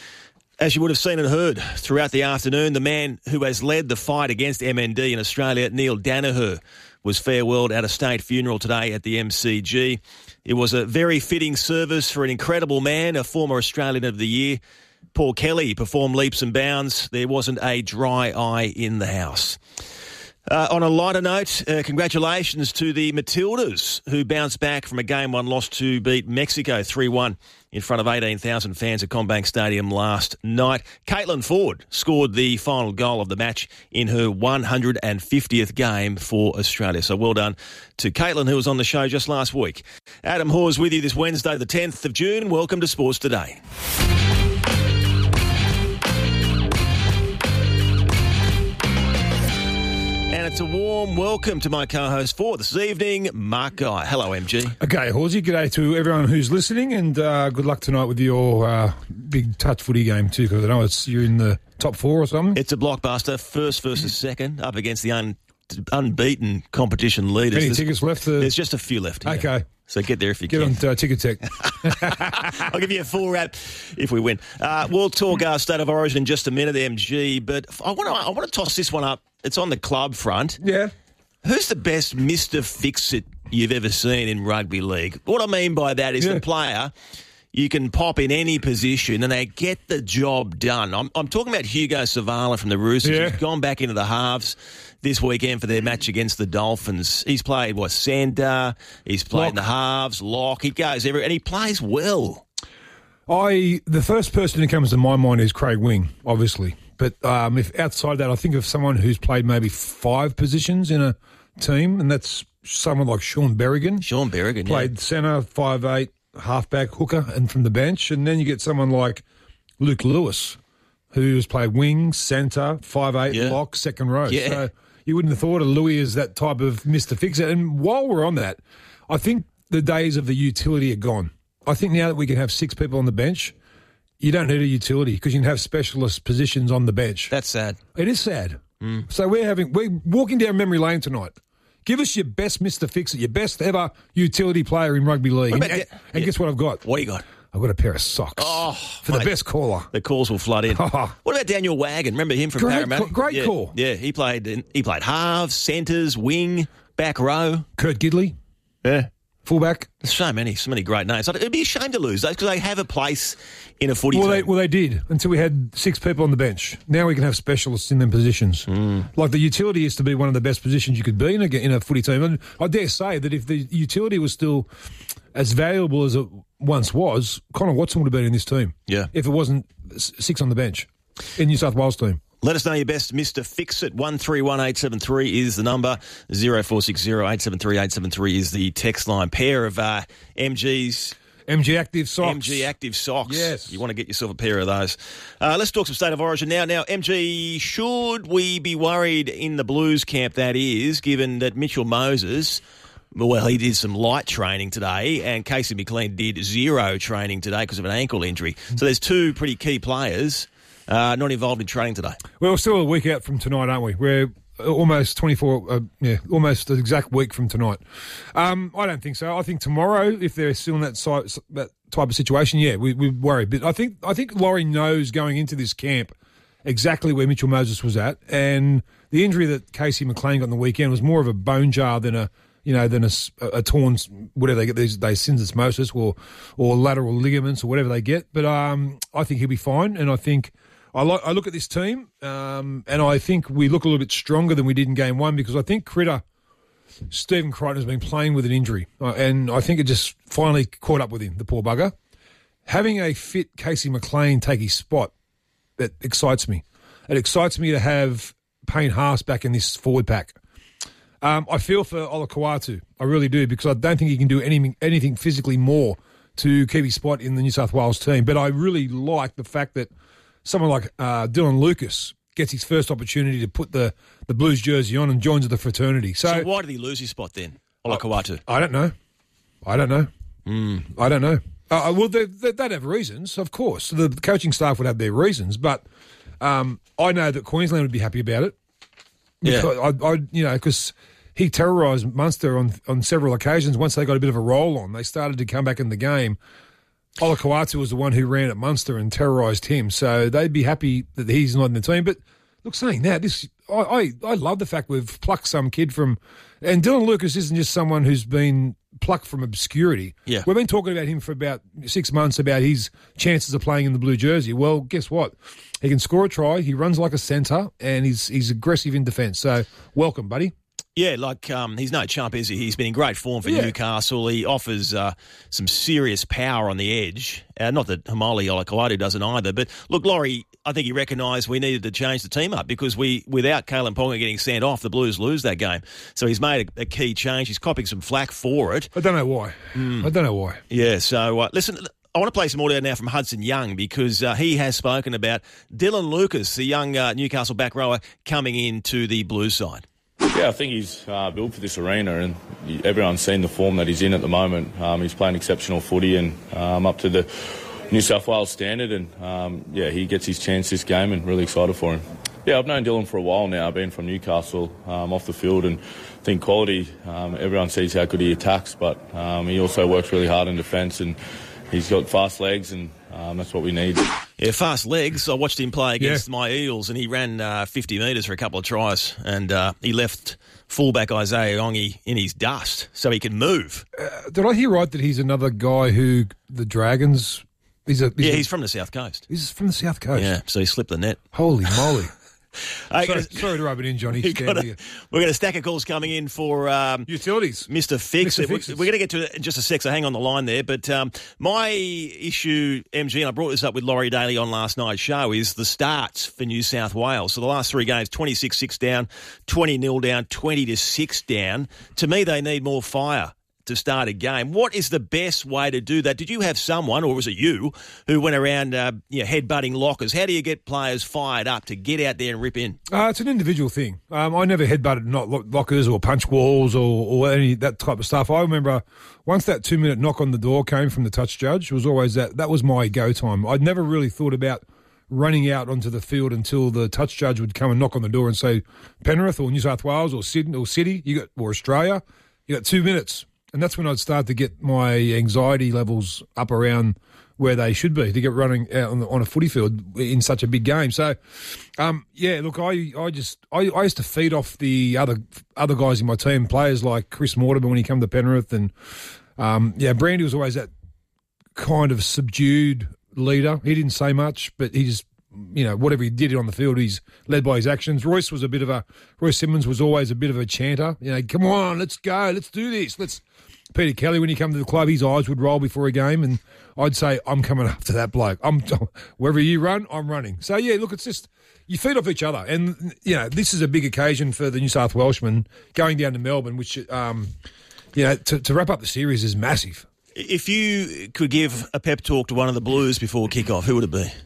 As you would have seen and heard throughout the afternoon, the man who has led the fight against MND in Australia, Neil Danaher, was farewelled at a state funeral today at the MCG. It was a very fitting service for an incredible man, a former Australian of the Year. Paul Kelly performed leaps and bounds. There wasn't a dry eye in the house. On a lighter note, congratulations to the Matildas, who bounced back from a Game 1 loss to beat Mexico 3-1 in front of 18,000 fans at CommBank Stadium last night. Caitlin Ford scored the final goal of the match in her 150th game for Australia. So well done to Caitlin, who was on the show just last week. Adam Hawes with you this Wednesday, the 10th of June. Welcome to Sports Today. And it's a warm welcome to my co-host for this evening, Mark Geyer. Hello, MG. Okay, Horsey, g'day to everyone who's listening, and good luck tonight with your big touch footy game too, because I know you're in the top 4 or something. It's a blockbuster, first versus second, up against the unbeaten competition leaders. Any tickets left? There's just a few left. Yeah. Okay. So get there if you can. Get on Ticket Tech. I'll give you a full wrap if we win. We'll talk State of Origin in just a minute, MG, but I want to toss this one up. It's on the club front. Yeah. Who's the best Mr. Fix-It you've ever seen in rugby league? What I mean by that is the player you can pop in any position and they get the job done. I'm talking about Hugo Savala from the Roosters. Yeah. He's gone back into the halves this weekend for their match against the Dolphins. He's played, centre, he's played in the halves, lock, he goes everywhere, and he plays well. The first person who comes to my mind is Craig Wing, obviously. But if outside that, I think of someone who's played maybe 5 positions in a team, and that's someone like Sean Berrigan. Sean Berrigan, played centre, 5'8", halfback, hooker, and from the bench. And then you get someone like Luke Lewis, who's played wing, centre, 5'8", lock, second row. Yeah. So you wouldn't have thought of Louis as that type of Mr. Fix-It. And while we're on that, I think the days of the utility are gone. I think now that we can have 6 people on the bench, you don't need a utility because you can have specialist positions on the bench. That's sad. It is sad. So we're walking down memory lane tonight. Give us your best Mr. Fix-It, your best ever utility player in rugby league. And guess what I've got? What you got? I've got a pair of socks for the best caller. The calls will flood in. What about Daniel Wagon? Remember him from Parramatta? Great call. Yeah, he played halves, centres, wing, back row. Kurt Gidley. Yeah. Fullback. There's so many great names. It'd be a shame to lose those because they have a place in a footy team. Well, they did until we had 6 people on the bench. Now we can have specialists in them positions. Like the utility used to be one of the best positions you could be in a footy team. And I dare say that if the utility was still as valuable as it once was, Connor Watson would have been in this team. Yeah. If it wasn't 6 on the bench in New South Wales team. Let us know your best Mr. Fix-It. 131873 is the number. 0460 873 873 is the text line. Pair of MG Active socks. MG Active socks. Yes. You want to get yourself a pair of those. Let's talk some State of Origin now. Now, MG, should we be worried in the Blues camp, that is, given that Mitchell Moses, well, he did some light training today, and Casey McLean did 0 training today because of an ankle injury. So there's 2 pretty key players not involved in training today. Well, we're still a week out from tonight, aren't we? We're almost almost an exact week from tonight. I don't think so. I think tomorrow, if they're still in that type of situation, we worry. But I think Laurie knows going into this camp exactly where Mitchell Moses was at, and the injury that Casey McLean got on the weekend was more of a bone jar than a torn, whatever they get these days, syndesmosis or lateral ligaments or whatever they get. But I think he'll be fine, and I think I look at this team, and I think we look a little bit stronger than we did in Game 1 because I think Stephen Crichton has been playing with an injury, and I think it just finally caught up with him, the poor bugger. Having a fit Casey McLean take his spot, that excites me. It excites me to have Payne Haas back in this forward pack. I feel for Olakau'atu. I really do, because I don't think he can do anything physically more to keep his spot in the New South Wales team. But I really like the fact that someone like Dylan Lucas gets his first opportunity to put the Blues jersey on and joins the fraternity. So why did he lose his spot then, Olakau'atu? I don't know. I don't know. Well, they'd have reasons, of course. The coaching staff would have their reasons, but I know that Queensland would be happy about it. Because he terrorised Munster on several occasions. Once they got a bit of a roll on, they started to come back in the game. Olakau'atu was the one who ran at Munster and terrorised him, so they'd be happy that he's not in the team. But look, saying that, I love the fact we've plucked some kid from, and Dylan Lucas isn't just someone who's been plucked from obscurity. Yeah. We've been talking about him for about 6 months about his chances of playing in the blue jersey. Well, guess what? He can score a try. He runs like a centre, and he's aggressive in defence. So, welcome, buddy. Yeah, he's no chump, is he? He's been in great form for Newcastle. He offers some serious power on the edge. Not that Haumole Olakau'atu doesn't either. But, look, Laurie, I think he recognised we needed to change the team up because without Kalen Ponga getting sent off, the Blues lose that game. So he's made a key change. He's copping some flack for it. I don't know why. Yeah, so listen, I want to play some audio now from Hudson Young because he has spoken about Dylan Lucas, the young Newcastle back rower, coming into the Blues side. Yeah, I think he's built for this arena, and everyone's seen the form that he's in at the moment. He's playing exceptional footy and up to the New South Wales standard, and he gets his chance this game, and really excited for him. Yeah, I've known Dylan for a while now. I've been from Newcastle off the field, and I think quality. Everyone sees how good he attacks, but he also works really hard in defence, and he's got fast legs, and that's what we need. Yeah, fast legs. I watched him play against my Eels, and he ran 50 metres for a couple of tries, and he left fullback Isaiah Yongi in his dust so he can move. Did I hear right that he's another guy who the Dragons... He's from the South Coast. He's from the South Coast? Yeah, so he slipped the net. Holy moly. Sorry to rub it in, Johnny. We've got a stack of calls coming in for utilities. Mr. Fix. We're going to get to it in just a sec, so hang on the line there. But my issue, MG, and I brought this up with Laurie Daly on last night's show, is the starts for New South Wales. So the last 3 games, 26-6 down, 20-0 down, 20-6 down. To me, they need more fire to start a game. What is the best way to do that? Did you have someone, or was it you, who went around headbutting lockers? How do you get players fired up to get out there and rip in? It's an individual thing. I never headbutted lockers or punch walls or any that type of stuff. I remember once that 2-minute knock on the door came from the touch judge, it was always that was my go time. I'd never really thought about running out onto the field until the touch judge would come and knock on the door and say, Penrith or New South Wales or Sydney or City, or Australia, you got 2 minutes. And that's when I'd start to get my anxiety levels up around where they should be to get running out on a footy field in such a big game. So, look, I used to feed off the other guys in my team, players like Chris Mortimer when he came to Penrith, and Brandy was always that kind of subdued leader. He didn't say much, but he just, whatever he did on the field, he's led by his actions. Royce Simmons was always a bit of a chanter. Come on, let's go, let's do this. Peter Kelly, when he came to the club, his eyes would roll before a game, and I'd say, I'm coming after that bloke. Wherever you run, I'm running. So, look, it's just, you feed off each other. And, this is a big occasion for the New South Welshmen going down to Melbourne, which, to wrap up the series is massive. If you could give a pep talk to one of the Blues before kick-off, who would it be?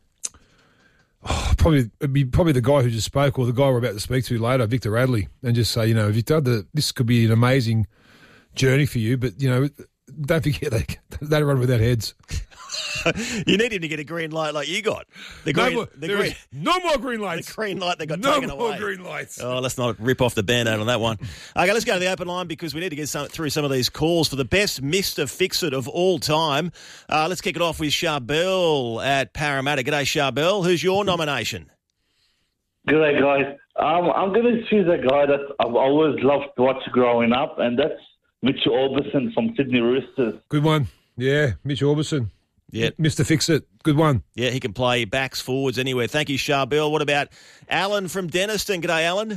It'd be probably the guy who just spoke, or the guy we're about to speak to later, Victor Radley, and just say, Victor, this could be an amazing journey for you, but don't forget they run without heads. You need him to get a green light like you got. No more green lights. The green light that got taken away. No more green lights. Oh, let's not rip off the Band-Aid on that one. Okay, let's go to the open line because we need to get through some of these calls for the best Mr. Fix-It of all time. Let's kick it off with Charbel at Parramatta. G'day, Charbel. Who's your nomination? G'day, guys. I'm going to choose a guy that I've always loved to watch growing up, and that's Mitch Orbison from Sydney Roosters. Good one. Yeah, Mitch Orbison. Yeah. Mr. Fix-It. Good one. Yeah, he can play backs, forwards, anywhere. Thank you, Charbel. What about Alan from Denniston? G'day, Alan.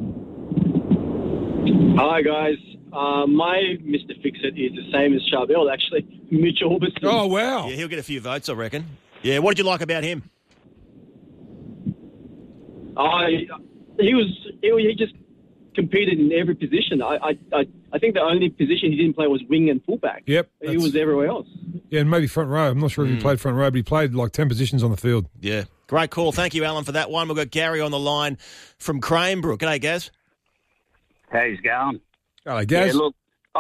Hi, guys. My Mr. Fix-It is the same as Charbel, actually. Mitch Orbison. Oh, wow. Yeah, he'll get a few votes, I reckon. Yeah, what did you like about him? He just competed in every position. I think the only position he didn't play was wing and fullback. Yep. He was everywhere else. Yeah, and maybe front row. I'm not sure if he played front row, but he played like 10 positions on the field. Yeah. Great call. Thank you, Alan, for that one. We've got Gary on the line from Cranebrook. G'day, Gaz. How's it going? Hello, Gaz. Yeah, look,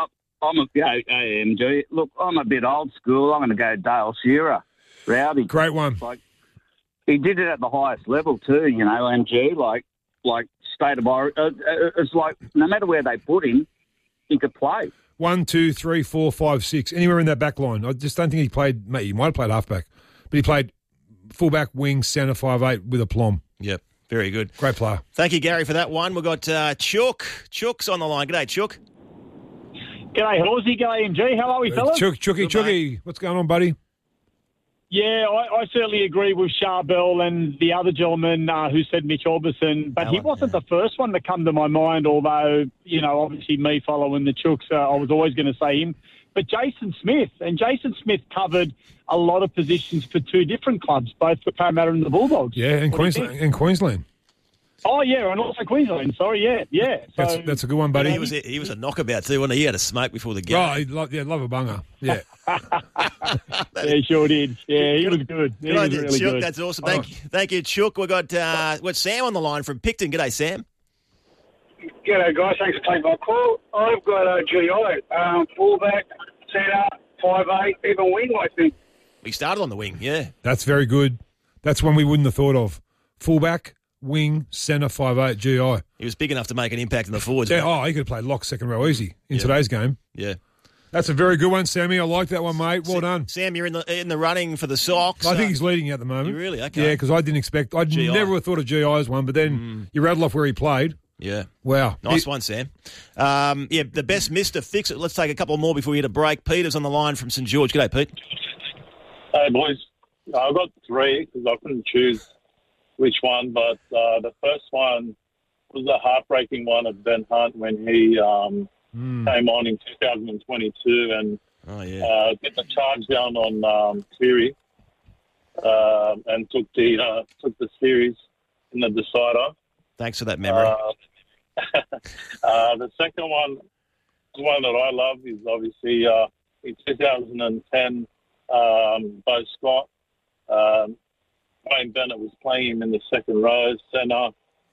AMG. Look, I'm a bit old school. I'm going to go Dale Shearer. Rowdy. Great one. He did it at the highest level too, MG, like State of Origin. It's like no matter where they put him, he could play. 1, 2, 3, 4, 5, 6, anywhere in that back line. I just don't think he played. Mate, he might have played halfback, but he played fullback, wing, centre, 5'8" with a plum. Yep, very good. Great player. Thank you, Gary, for that one. We've got Chook. Chook's on the line. G'day, Chook. G'day, Horsey. G'day, MG. How are we, fellas? Chooky. What's going on, buddy? Yeah, I certainly agree with Charbel and the other gentleman who said Mitch Orbison, but he wasn't the first one to come to my mind, although, obviously me following the Chooks, I was always going to say him. But Jason Smith covered a lot of positions for two different clubs, both the Parramatta and the Bulldogs. Yeah, and Queensland. Oh, yeah, and also Queensland. Sorry, yeah. So, that's a good one, buddy. He was a knockabout too, wasn't he? He had a smoke before the game. Oh, love a bunger. Yeah. Yeah, sure did. Yeah, he was good. He was really Chook, good. that's awesome. Thank you, Chook. We've got Sam on the line from Picton. G'day, Sam. G'day, guys. Thanks for taking my call. I've got GI, fullback, centre, 5'8", even wing, I think. We started on the wing, yeah. That's very good. That's one we wouldn't have thought of. Fullback, wing, centre, 5'8", GI. He was big enough to make an impact in the forwards. Yeah, he could play lock second row easy in today's game. Yeah. That's a very good one, Sammy. I like that one, mate. Well done. Sam, you're in the running for the Sox. I think he's leading at the moment. You really? Okay. Yeah, because I didn't expect... I'd never have thought of GI as one, but then you rattle off where he played. Yeah. Wow. Nice one, Sam. The best Mr. Fix-It. Let's take a couple more before we hit a break. Peter's on the line from St. George. G'day, Pete. Hey, boys. I've got three because I couldn't choose which one, but the first one was a heartbreaking one of Ben Hunt when he came on in 2022 and get the charge down on Cleary and took the series in the decider. Thanks for that memory. The second one that I love is obviously in 2010, Bo Scott. Wayne Bennett was playing him in the second row, centre.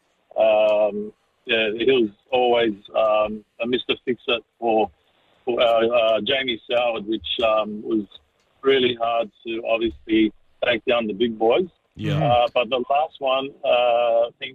He was always a Mr. Fix-It for Jamie Soward, which was really hard to obviously take down the big boys. Yeah. But the last one, I think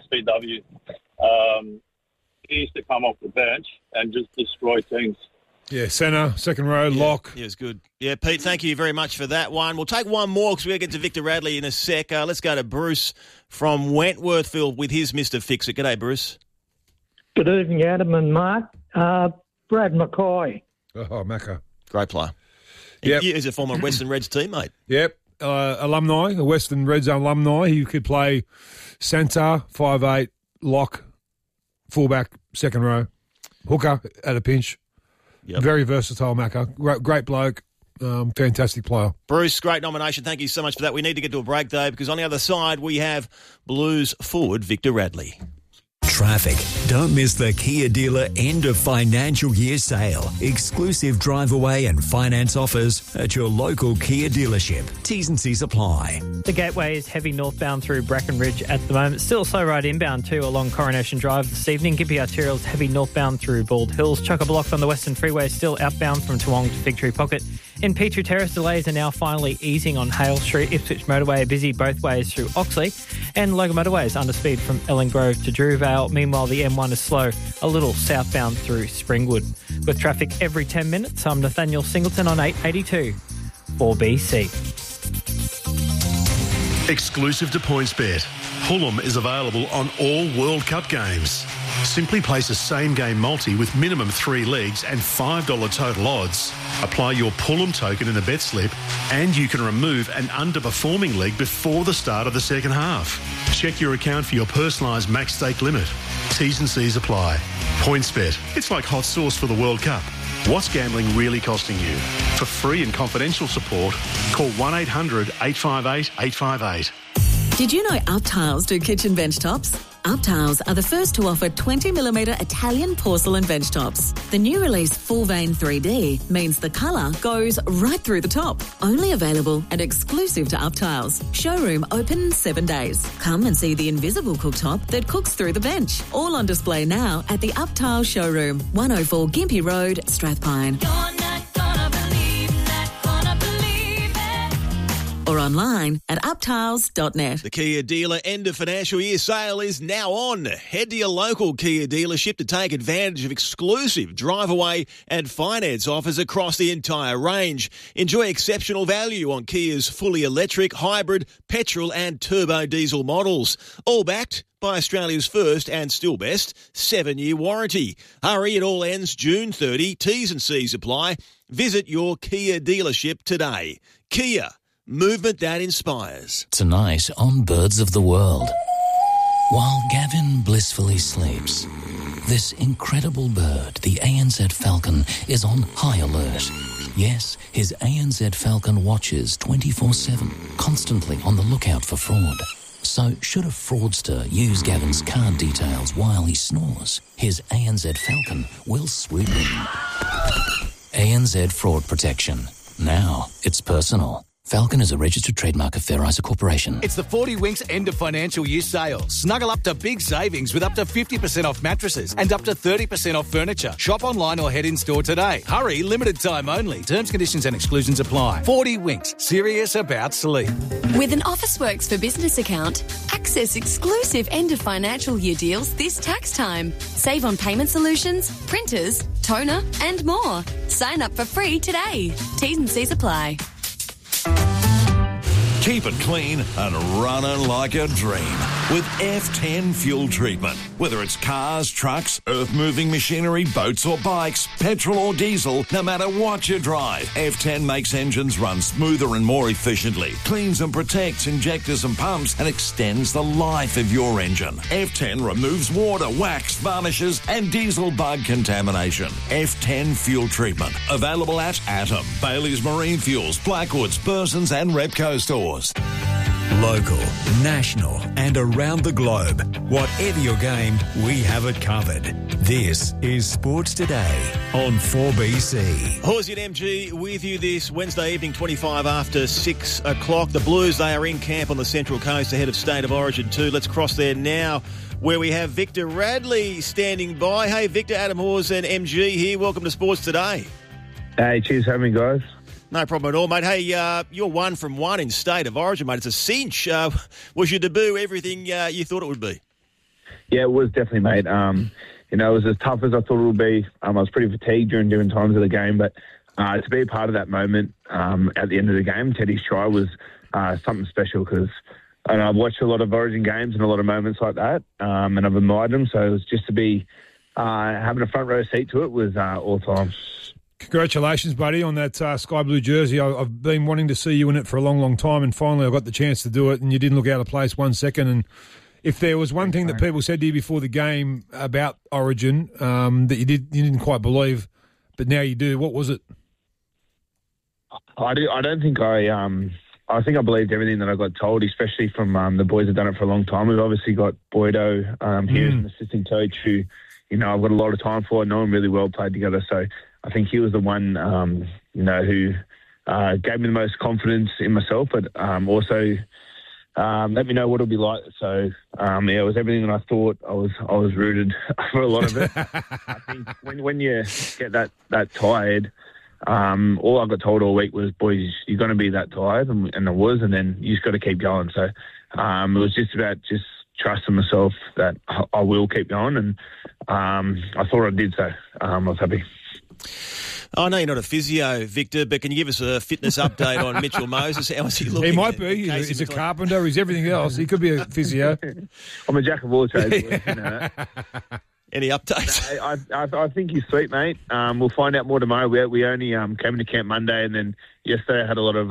SBW, he used to come off the bench and just destroy teams. Yeah, centre, second row, lock. Yeah, it was good. Yeah, Pete, thank you very much for that one. We'll take one more because we're going to get to Victor Radley in a sec. Let's go to Bruce from Wentworthville with his Mr. Fix-It. G'day, Bruce. Good evening, Adam and Mark. Brad McKay. Oh, Macca. Great player. Yep. He's a former Western Reds teammate. Yep. Alumni, a Western Reds alumni. He could play centre, 5'8", lock, fullback, second row, hooker at a pinch. Yep. Very versatile, Macca. Great bloke. Fantastic player. Bruce, great nomination. Thank you so much for that. We need to get to a break, though, because on the other side we have Blues forward Victor Radley. Traffic. Don't miss the Kia dealer end of financial year sale. Exclusive drive away and finance offers at your local Kia dealership. T's and C's apply. The gateway is heavy northbound through Brackenridge at the moment. Still slow ride inbound too along Coronation Drive this evening. Gympie Arterial's heavy northbound through Bald Hills. Chock-a-block on the Western Freeway still outbound from Toowong to Fig Tree Pocket. In Petrie Terrace, delays are now finally easing on Hale Street. Ipswich Motorway are busy both ways through Oxley. And Logan Motorway is under speed from Ellen Grove to Drewvale. Meanwhile, the M1 is slow a little southbound through Springwood. With traffic every 10 minutes, I'm Nathaniel Singleton on 882 4BC. Exclusive to PointsBet, Fulham is available on all World Cup games. Simply place a same-game multi with minimum 3 legs and $5 total odds. Apply your Fulham token in the bet slip and you can remove an underperforming leg before the start of the second half. Check your account for your personalised max stake limit. T's and C's apply. PointsBet, it's like hot sauce for the World Cup. What's gambling really costing you? For free and confidential support, call 1-800-858-858. Did you know UpTiles do kitchen bench tops? UpTiles are the first to offer 20mm Italian porcelain bench tops. The new release Full Vein 3D means the colour goes right through the top. Only available and exclusive to UpTiles. Showroom open 7 days. Come and see the invisible cooktop that cooks through the bench. All on display now at the UpTiles showroom, 104 Gympie Road, Strathpine. Or online at uptiles.net. The Kia dealer end of financial year sale is now on. Head to your local Kia dealership to take advantage of exclusive drive-away and finance offers across the entire range. Enjoy exceptional value on Kia's fully electric, hybrid, petrol and turbo diesel models. All backed by Australia's first and still best 7-year warranty. Hurry, it all ends June 30. T's and C's apply. Visit your Kia dealership today. Kia. Movement that inspires. Tonight on Birds of the World. While Gavin blissfully sleeps, this incredible bird, the ANZ falcon, is on high alert. Yes, his ANZ falcon watches 24/7, constantly on the lookout for fraud. So should a fraudster use Gavin's card details while he snores, his ANZ falcon will swoop in. ANZ Fraud Protection. Now it's personal. Falcon is a registered trademark of Fair Isa Corporation. It's the 40 Winks end of financial year sale. Snuggle up to big savings with up to 50% off mattresses and up to 30% off furniture. Shop online or head in store today. Hurry, limited time only. Terms, conditions and exclusions apply. 40 Winks, serious about sleep. With an Officeworks for Business account, access exclusive end of financial year deals this tax time. Save on payment solutions, printers, toner and more. Sign up for free today. T's and C's apply. Keep it clean and running like a dream with F10 fuel treatment. Whether it's cars, trucks, earth-moving machinery, boats or bikes, petrol or diesel, no matter what you drive, F10 makes engines run smoother and more efficiently, cleans and protects injectors and pumps, and extends the life of your engine. F10 removes water, wax, varnishes, and diesel bug contamination. F10 fuel treatment. Available at Atom, Bailey's Marine Fuels, Blackwoods, Burson's and Repco stores. Local, national and around the globe. Whatever your game, we have it covered. This is Sports Today on 4BC. Horsey and MG with you this Wednesday evening, 25 after 6 o'clock. The Blues, they are in camp on the Central Coast ahead of State of Origin 2. Let's cross there now where we have Victor Radley standing by. Hey, Victor, Adam Hawes and MG here. Welcome to Sports Today. Hey, cheers for having me, guys. No problem at all, mate. Hey, you're 1 from 1 in State of Origin, mate. It's a cinch. Was your debut everything you thought it would be? Yeah, it was definitely, mate. it was as tough as I thought it would be. I was pretty fatigued during different times of the game, but to be a part of that moment at the end of the game, Teddy's try was something special because I've watched a lot of Origin games and a lot of moments like that, and I've admired them. So it was just to be having a front row seat to it was all time. Congratulations, buddy, on that sky blue jersey. I've been wanting to see you in it for a long, long time, and finally I got the chance to do it, and you didn't look out of place 1 second. And if there was one thing that people said to you before the game about Origin that you didn't quite believe, but now you do, what was it? I don't think I think I believed everything that I got told, especially from the boys who've done it for a long time. We've obviously got Boydo here as an assistant coach who, I've got a lot of time for. I know him really well, played together. So I think he was the one, who gave me the most confidence in myself, but also let me know what it'll be like. So it was everything that I thought. I was rooted for a lot of it. I think when you get that tired. All I got told all week was, boys, you're going to be that tired, and I was, and then you just got to keep going. So it was just about just trusting myself that I will keep going, and I thought I did, so I was happy. I know you're not a physio, Victor, but can you give us a fitness update on Mitchell Moses? How is he looking? He might be. He's a carpenter. He's everything else. He could be a physio. I'm a jack of all trades. Any updates? I think he's sweet, mate. We'll find out more tomorrow. We only came into camp Monday, and then yesterday I had a lot of,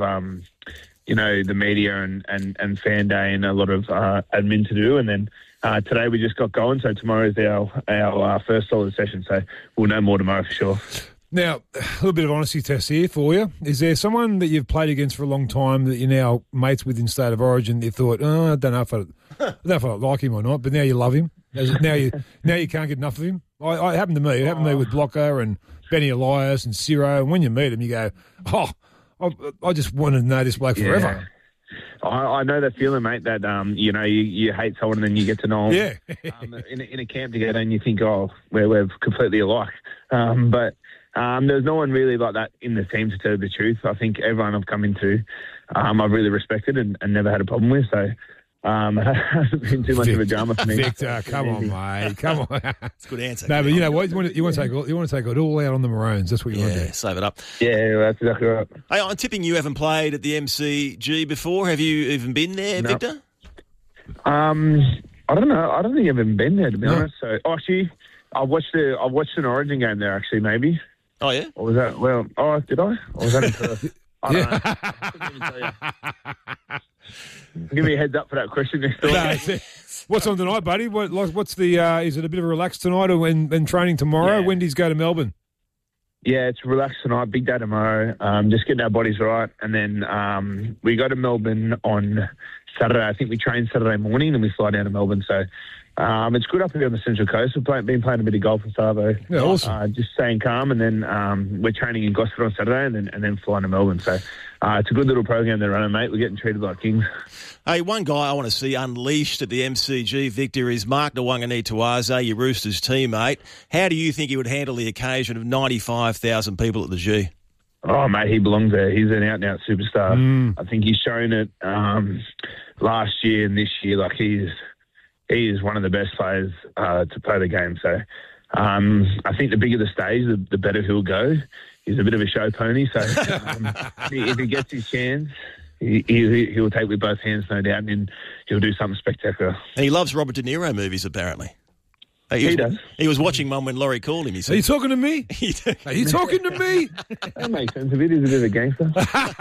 the media and fan day and a lot of admin to do. And then today we just got going, so tomorrow is our first solid session. So we'll know more tomorrow for sure. Now, a little bit of honesty test here for you. Is there someone that you've played against for a long time that you're now mates with in State of Origin that you thought, I don't know if I like him or not, but now you love him? Now you can't get enough of him? It happened to me. It happened to me with Blocker and Benny Elias and Ciro. And when you meet him, you go, I just want to know this bloke forever. I know that feeling, mate, that, you hate someone and then you get to know them in a camp together and you think, we're completely alike. But there's no one really like that in the team, to tell you the truth. I think everyone I've come into, I've really respected and never had a problem with. So it hasn't been too much of a drama for me. Victor, come on, mate. Come on. It's a good answer. No, but you know what? You want to take it all out on the Maroons. That's what you want to do. Save it up. Yeah, that's exactly right. Hey, I'm tipping you haven't played at the MCG before. Have you even been there, Victor? I don't know. I don't think I've even been there, to be honest. So actually, I watched an Origin game there. Actually, maybe. Oh yeah. Or was that? Well, did I? Or was that in Perth? I don't know. I couldn't even tell you. Give me a heads up for that question next time. What's on tonight, buddy? What's the? Is it a bit of a relax tonight and training tomorrow? Yeah. When do you go to Melbourne? Yeah, it's relaxed tonight. Big day tomorrow. Just getting our bodies right, and then we go to Melbourne on Saturday. I think we train Saturday morning, and we fly down to Melbourne. So it's good up here on the Central Coast. We've been playing a bit of golf in Savo. Yeah, awesome. Just staying calm, and then we're training in Gosford on Saturday, and then flying to Melbourne. So it's a good little program they're running, mate. We're getting treated like kings. Hey, one guy I want to see unleashed at the MCG, Victor, is Mark Nawangani-Tuaze, your Roosters teammate. How do you think he would handle the occasion of 95,000 people at the G? Oh, mate, he belongs there. He's an out-and-out superstar. I think he's shown it last year and this year. Like, he is one of the best players to play the game. So I think the bigger the stage, the better he'll go. He's a bit of a show pony. So if he gets his chance, he'll take with both hands, no doubt, and he'll do something spectacular. And he loves Robert De Niro movies, apparently. He does. He was watching one when Laurie called him. He said, "Are you talking to me? Are you talking to me?" That makes sense. If it is a bit of a gangster.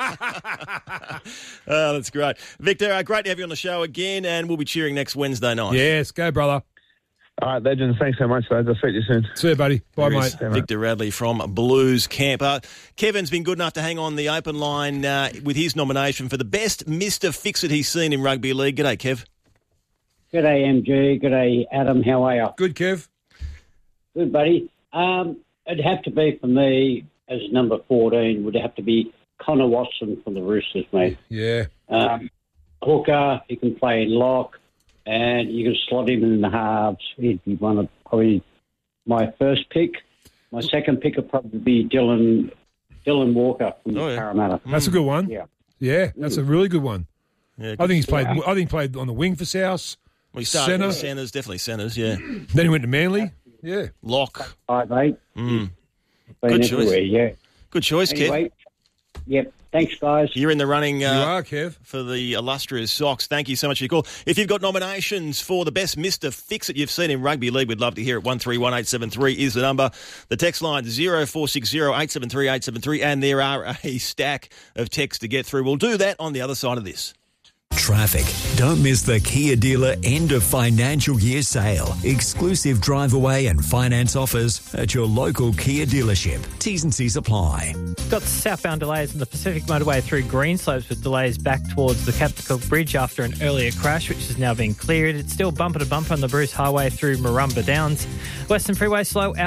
Oh, that's great. Victor, great to have you on the show again, and we'll be cheering next Wednesday night. Yes, go, brother. All right, legends. Thanks so much, lads. I'll speak to you soon. See you, buddy. Bye, mate. Victor Radley from Blues Camp. Kevin's been good enough to hang on the open line with his nomination for the best Mr. Fix-It he's seen in rugby league. G'day, Kev. G'day, MG. G'day, Adam. How are you? Good, Kev. Good, buddy. It'd have to be, for me, as number 14, would have to be Connor Watson from the Roosters, mate. Yeah. Hooker, he can play in lock, and you can slot him in the halves. He'd be one of probably my first pick. My second pick would probably be Dylan Walker from Parramatta. That's a good one. Yeah, that's a really good one. Yeah, I think he's played. I think he played on the wing for South. Well, he started in centres, definitely centres. Yeah. Then he went to Manly. Yeah. Lock. 5'8". Mm. Been Good everywhere, choice. yeah. Good choice, Anyway, Kev. Yep. Thanks, guys. You're in the running You are, Kev. for the illustrious Sox. Thank you so much for your call. If you've got nominations for the best Mr. Fix-It you've seen in rugby league, we'd love to hear it. 131873 is the number. The text line 0460 873 873, and there are a stack of texts to get through. We'll do that on the other side of this. Traffic. Don't miss the Kia dealer end of financial year sale. Exclusive drive away and finance offers at your local Kia dealership. T's and C's apply. Got southbound delays on the Pacific Motorway through Greenslopes with delays back towards the Captain Cook Bridge after an earlier crash, which has now been cleared. It's still bumper to bumper on the Bruce Highway through Marumba Downs. Western Freeway slow out